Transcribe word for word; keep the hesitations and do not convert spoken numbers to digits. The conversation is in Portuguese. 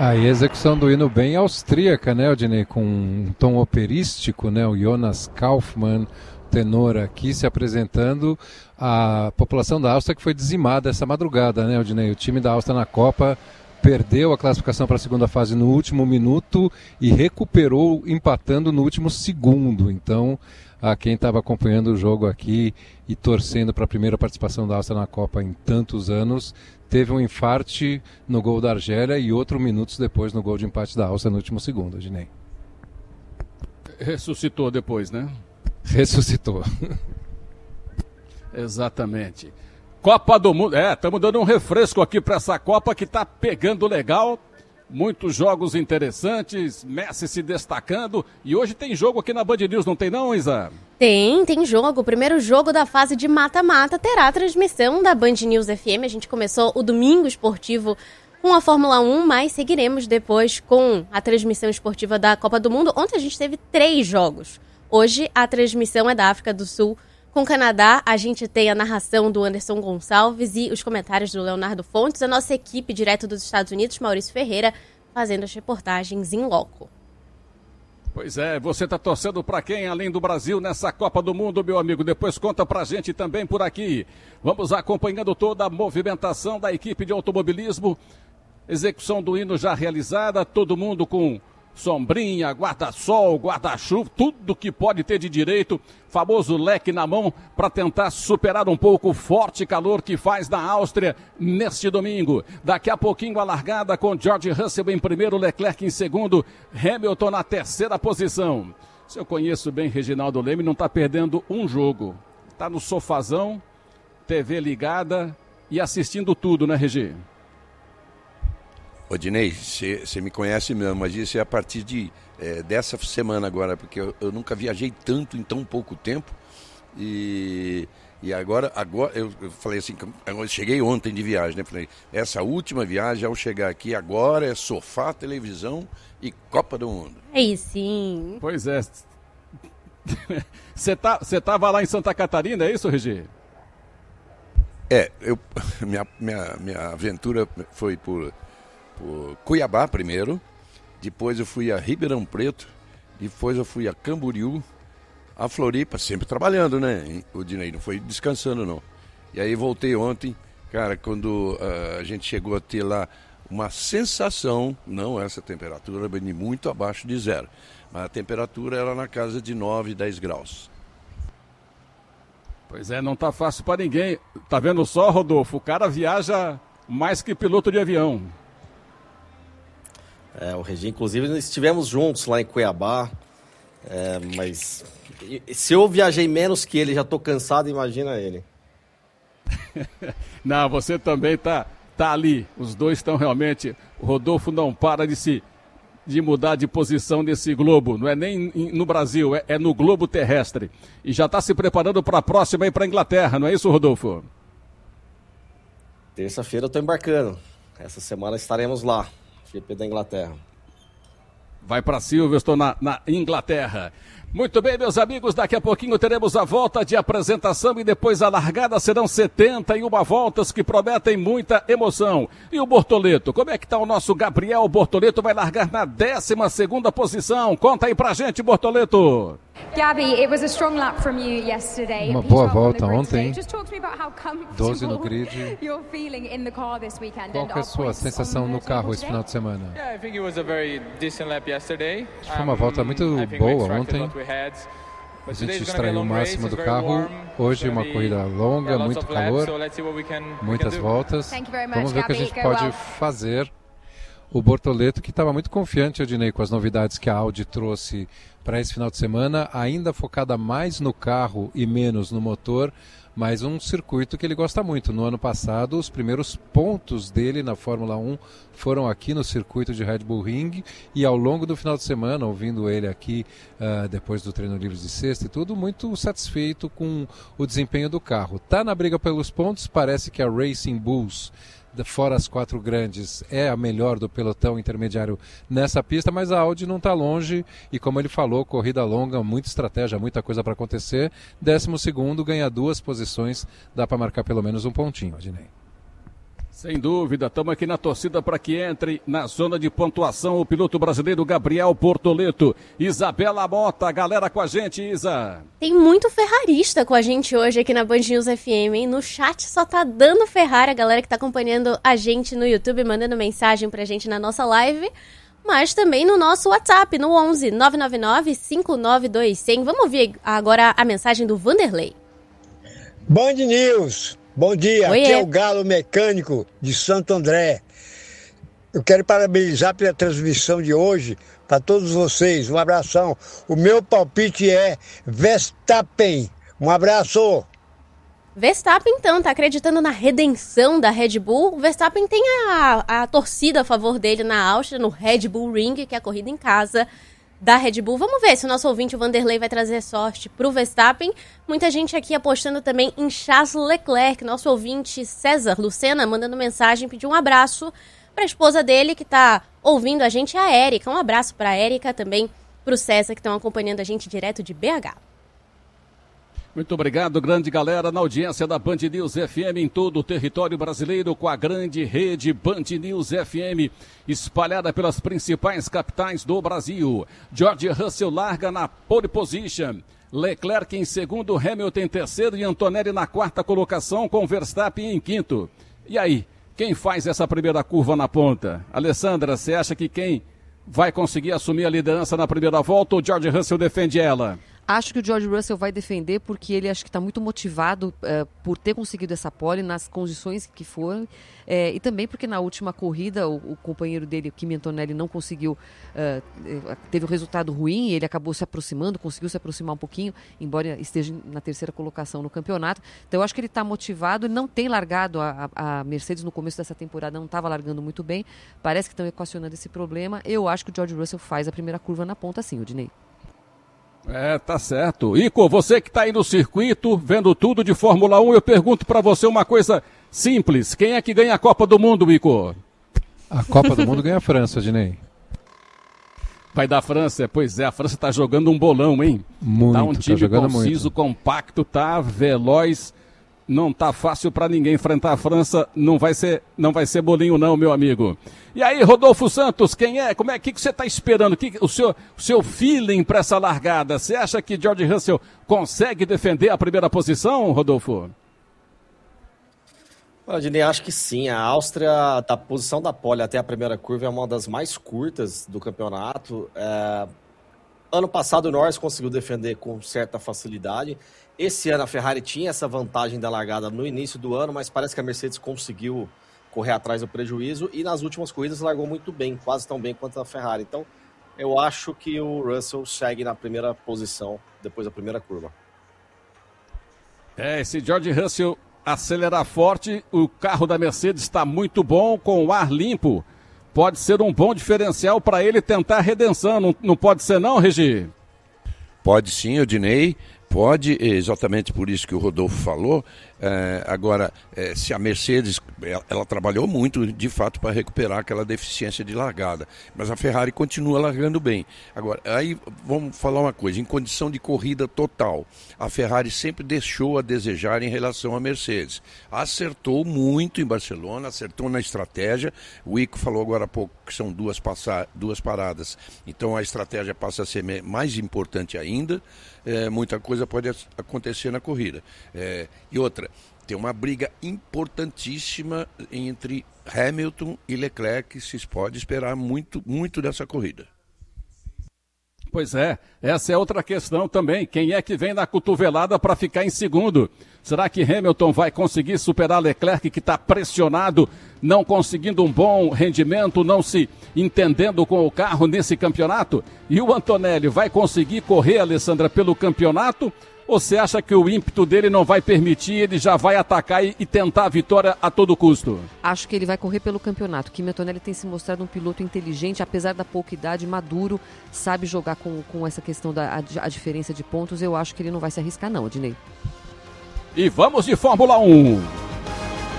Aí a execução do hino bem austríaca, né, Odinei, com um tom operístico, né, o Jonas Kaufmann, tenor aqui, se apresentando a população da Áustria que foi dizimada essa madrugada, né, Odinei? O time da Áustria na Copa perdeu a classificação para a segunda fase no último minuto e recuperou empatando no último segundo. Então, a quem estava acompanhando o jogo aqui e torcendo para a primeira participação da Áustria na Copa em tantos anos, teve um infarte no gol da Argélia e outro minutos depois no gol de empate da Áustria no último segundo, Odinei. Ressuscitou depois, né? Ressuscitou. Exatamente. Copa do Mundo. É, estamos dando um refresco aqui para essa Copa que está pegando legal. Muitos jogos interessantes, Messi se destacando. E hoje tem jogo aqui na Band News, não tem não, Isa? Tem, tem jogo. O primeiro jogo da fase de mata-mata terá a transmissão da Band News F M. A gente começou o domingo esportivo com a Fórmula um, mas seguiremos depois com a transmissão esportiva da Copa do Mundo. Ontem a gente teve três jogos. Hoje a transmissão é da África do Sul. Com o Canadá, a gente tem a narração do Anderson Gonçalves e os comentários do Leonardo Fontes. A nossa equipe direto dos Estados Unidos, Maurício Ferreira, fazendo as reportagens em loco. Pois é, você está torcendo para quem além do Brasil nessa Copa do Mundo, meu amigo? Depois conta pra gente também por aqui. Vamos acompanhando toda a movimentação da equipe de automobilismo. Execução do hino já realizada, todo mundo com sombrinha, guarda-sol, guarda-chuva, tudo que pode ter de direito, famoso leque na mão para tentar superar um pouco o forte calor que faz na Áustria neste domingo. Daqui a pouquinho a largada com George Russell em primeiro, Leclerc em segundo, Hamilton na terceira posição. Se eu conheço bem Reginaldo Leme, não está perdendo um jogo. Está no sofazão, T V ligada e assistindo tudo, né, Regi? Odinei, você me conhece mesmo, mas isso é a partir de, é, dessa semana agora, porque eu, eu nunca viajei tanto em tão pouco tempo. E, e agora, agora eu, eu falei assim, eu cheguei ontem de viagem, né? Falei, essa última viagem, ao chegar aqui, agora é sofá, televisão e Copa do Mundo. Aí sim. Pois é. Você tá, você tava lá em Santa Catarina, é isso, Regi? É, eu, minha, minha, minha aventura foi por... Cuiabá primeiro, depois eu fui a Ribeirão Preto, depois eu fui a Camboriú, a Floripa, sempre trabalhando, né? O Dinei não foi descansando, não. E aí voltei ontem, cara, quando uh, a gente chegou a ter lá uma sensação, não essa temperatura, bem muito abaixo de zero, mas a temperatura era na casa de nove, dez graus. Pois é, não tá fácil para ninguém. Tá vendo só, Rodolfo? O cara viaja mais que piloto de avião. É, o Regi, inclusive, estivemos juntos lá em Cuiabá, é, mas se eu viajei menos que ele, já estou cansado, imagina ele. Não, você também tá, tá ali, os dois estão realmente, o Rodolfo não para de se de mudar de posição nesse globo, não é nem no Brasil, é, é no globo terrestre, e já está se preparando para a próxima e para a Inglaterra, não é isso, Rodolfo? Terça-feira eu estou embarcando, essa semana estaremos lá. G P da Inglaterra. Vai para Silverstone na, na Inglaterra. Muito bem, meus amigos, daqui a pouquinho teremos a volta de apresentação e depois a largada. Serão setenta e uma voltas que prometem muita emoção. E o Bortoleto, como é que está o nosso Gabriel Bortoleto? Vai largar na décima segunda posição. Conta aí pra gente, Bortoleto. Gabby, it was a strong lap from you yesterday. Uma boa volta ontem. doze no grid. Qual que é a sua sensação no carro esse final de semana? Foi uma volta muito boa ontem. A gente extraiu o máximo do carro. Hoje uma corrida longa, muito calor, muitas voltas. Vamos ver o que a gente pode fazer. O Bortoleto, que estava muito confiante, Odinei, com as novidades que a Audi trouxe para esse final de semana, ainda focada mais no carro e menos no motor, mas um circuito que ele gosta muito. No ano passado, os primeiros pontos dele na Fórmula um foram aqui no circuito de Red Bull Ring, e ao longo do final de semana, ouvindo ele aqui uh, depois do treino livre de sexta e tudo, muito satisfeito com o desempenho do carro. Está na briga pelos pontos, parece que a Racing Bulls, fora as quatro grandes, é a melhor do pelotão intermediário nessa pista, mas a Audi não está longe e, como ele falou, corrida longa, muita estratégia, muita coisa para acontecer. Décimo segundo, ganha duas posições, dá para marcar pelo menos um pontinho, Adnei. Sem dúvida, estamos aqui na torcida para que entre na zona de pontuação o piloto brasileiro Gabriel Bortoleto. Isabela Mota, galera com a gente, Isa. Tem muito ferrarista com a gente hoje aqui na Band News F M, hein? No chat só tá dando Ferrari, a galera que tá acompanhando a gente no YouTube, mandando mensagem pra gente na nossa live, mas também no nosso WhatsApp, no onze nove nove nove cinco nove dois zero zero. Vamos ouvir agora a mensagem do Vanderlei. Band News. Bom dia, Oiê. Aqui é o Galo Mecânico de Santo André. Eu quero parabenizar pela transmissão de hoje, para todos vocês. Um abração. O meu palpite é Verstappen. Um abraço. Verstappen, então, tá acreditando na redenção da Red Bull. O Verstappen tem a, a torcida a favor dele na Áustria, no Red Bull Ring, que é a corrida em casa da Red Bull. Vamos ver se o nosso ouvinte, o Vanderlei, vai trazer sorte pro Verstappen. Muita gente aqui apostando também em Charles Leclerc. Nosso ouvinte César Lucena mandando mensagem, pediu um abraço para a esposa dele que tá ouvindo a gente, a Érica. Um abraço para a Érica, também pro César, que estão acompanhando a gente direto de B H. Muito obrigado, grande galera, na audiência da Band News F M em todo o território brasileiro, com a grande rede Band News F M, espalhada pelas principais capitais do Brasil. George Russell larga na pole position. Leclerc em segundo, Hamilton em terceiro e Antonelli na quarta colocação, com Verstappen em quinto. E aí, quem faz essa primeira curva na ponta? Alessandra, você acha que quem vai conseguir assumir a liderança na primeira volta ou George Russell defende ela? Acho que o George Russell vai defender porque ele acho que está muito motivado uh, por ter conseguido essa pole nas condições que foram é, e também porque na última corrida o, o companheiro dele, o Kimi Antonelli, não conseguiu, uh, teve um resultado ruim e ele acabou se aproximando, conseguiu se aproximar um pouquinho, embora esteja na terceira colocação no campeonato. Então eu acho que ele está motivado, não tem largado, a, a Mercedes no começo dessa temporada não estava largando muito bem, parece que estão equacionando esse problema. Eu acho que o George Russell faz a primeira curva na ponta sim, Odinei. É, tá certo. Ico, você que tá aí no circuito, vendo tudo de Fórmula um, eu pergunto pra você uma coisa simples. Quem é que ganha a Copa do Mundo, Ico? A Copa do Mundo ganha a França, Dinei. Vai dar a França? Pois é, a França tá jogando um bolão, hein? Muito, tá um time tá jogando conciso, muito. compacto, tá veloz. Não tá fácil pra ninguém enfrentar a França. Não vai ser, não vai ser bolinho não, meu amigo. E aí, Rodolfo Santos, quem é? Como é que, que você está esperando? Que, o, seu, o seu feeling para essa largada? Você acha que George Russell consegue defender a primeira posição, Rodolfo? Odinei, acho que sim. A Áustria, da posição da pole até a primeira curva, é uma das mais curtas do campeonato. É... Ano passado o Norris conseguiu defender com certa facilidade. Esse ano a Ferrari tinha essa vantagem da largada no início do ano, mas parece que a Mercedes conseguiu correr atrás do prejuízo e nas últimas corridas largou muito bem, quase tão bem quanto a Ferrari. Então eu acho que o Russell segue na primeira posição depois da primeira curva. É, se George Russell acelerar forte, o carro da Mercedes está muito bom, com o ar limpo. Pode ser um bom diferencial para ele tentar a redenção. Não, não pode ser não, Regi? Pode sim, Odinei. Pode, exatamente por isso que o Rodolfo falou. É, agora, é, se a Mercedes, ela, ela trabalhou muito, de fato, para recuperar aquela deficiência de largada. Mas a Ferrari continua largando bem. Agora, aí vamos falar uma coisa. Em condição de corrida total, a Ferrari sempre deixou a desejar em relação à Mercedes. Acertou muito em Barcelona, acertou na estratégia. O Ico falou agora há pouco que são duas, passa, duas paradas. Então a estratégia passa a ser mais importante ainda. É, muita coisa pode acontecer na corrida. É, e outra, tem uma briga importantíssima entre Hamilton e Leclerc, se pode esperar muito, muito dessa corrida. Pois é, essa é outra questão também. Quem é que vem na cotovelada para ficar em segundo? Será que Hamilton vai conseguir superar Leclerc, que está pressionado, não conseguindo um bom rendimento, não se entendendo com o carro nesse campeonato? E o Antonelli vai conseguir correr, Alessandra, pelo campeonato? Ou você acha que o ímpeto dele não vai permitir, ele já vai atacar e, e tentar a vitória a todo custo? Acho que ele vai correr pelo campeonato. Kimi Antonelli tem se mostrado um piloto inteligente, apesar da pouca idade, maduro, sabe jogar com, com essa questão da a, a diferença de pontos. Eu acho que ele não vai se arriscar não, Odinei. E vamos de Fórmula um.